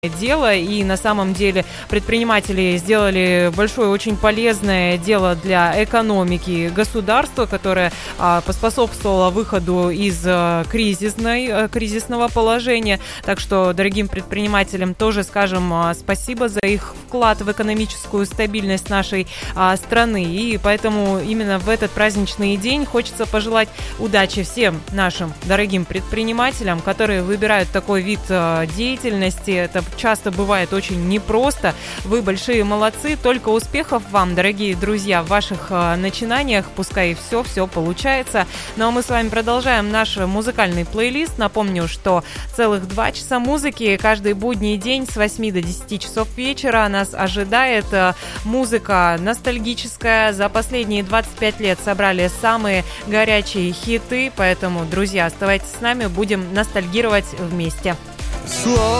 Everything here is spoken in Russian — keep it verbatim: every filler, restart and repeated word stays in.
дело, и на самом деле предприниматели сделали большое, очень полезное дело для экономики государства, которое а, поспособствовало выходу из а, кризисной, а, кризисного положения. Так что дорогим предпринимателям тоже скажем а, спасибо за их вклад в экономическую стабильность нашей а, страны. И поэтому именно в этот праздничный день хочется пожелать удачи всем нашим дорогим предпринимателям, которые выбирают такой вид а, деятельности. Это часто бывает очень непросто. Вы большие молодцы. Только успехов вам, дорогие друзья, в ваших э, начинаниях. Пускай все-все получается. Ну а мы с вами продолжаем наш музыкальный плейлист. Напомню, что целых два часа музыки каждый будний день с восьми до десяти часов вечера нас ожидает. Э, музыка ностальгическая. За последние двадцать пять лет собрали самые горячие хиты. Поэтому, друзья, оставайтесь с нами. Будем ностальгировать вместе. Слово